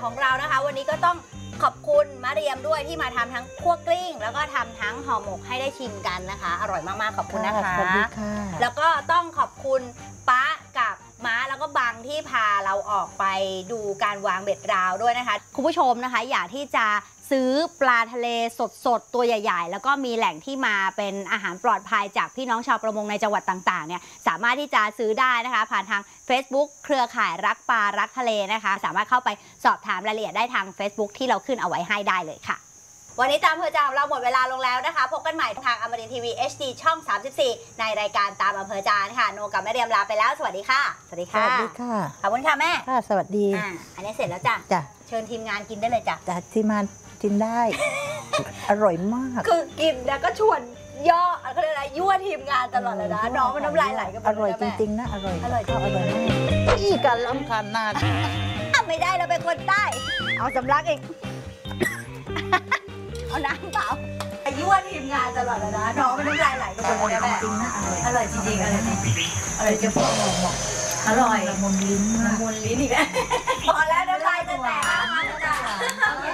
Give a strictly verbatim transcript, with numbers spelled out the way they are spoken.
ของเรานะคะวันนี้ก็ต้องขอบคุณมะเรียมด้วยที่มาทำทั้งคั่วกลิ้งแล้วก็ทำทั้งห่อหมกให้ได้ชิมกันนะคะอร่อยมากๆขอบคุณนะคะสวัสดีค่ะแล้วก็ต้องขอบคุณป๊ากับม้าแล้วก็บังที่พาเราออกไปดูการวางเบ็ดราวด้วยนะคะคุณผู้ชมนะคะอยากที่จะซื้อปลาทะเลสดๆตัวใหญ่ๆแล้วก็มีแหล่งที่มาเป็นอาหารปลอดภัยจากพี่น้องชาวประมงในจังหวัดต่างๆเนี่ยสามารถที่จะซื้อได้นะคะผ่านทาง Facebook เครือข่ายรักปลารักทะเลนะคะสามารถเข้าไปสอบถามรายละเอียดได้ทาง Facebook ที่เราขึ้นเอาไว้ให้ได้เลยค่ะวันนี้ตามอำเภอใจของเราหมดเวลาลงแล้วนะคะพบกันใหม่ทางอมรินทร์ทีวี เอช ดี ช่องสามสิบสี่ในรายการตามอำเภอใจค่ะโนกับแม่เรียมลาไปแล้วสวัสดีค่ะสวัสดีสค่ะวัสดีค่ะขอบคุณค่ะแม่ค่ะสวัสดีอ่าอันนี้เสร็จแล้วจ้ะจ้ะเชิญทีมงานกินได้เลยจ้ะจ้ะที่มากินได้ อร่อยมากคือกินแล้วก็ชวนย่อเขาเรียกอะไรยั่วทีมงานตลอดเลยนะน้องมันน้ำลายไหลกันหมอดร่อยเลยจนะแม่ริงๆนะอร่อยอร่อยจริงๆอร่อยมากนี่การล้ำขนาดอ่ะไม่ได้เราเป็นคนใต้ เอาสำลักอีก เอาน้ำเปล่ายั่วทีมงานตลอดเลยนะน้องมันน้ำลายไหลกันหมดเลยนะแม่จริงๆนะอร่อยจริงๆอร่อยจริงๆอร่อยจะบอกอร่อยละมุนลิ้นมากมุนลิ้นอีกแล้วพอแล้วน้ำลายจะแตก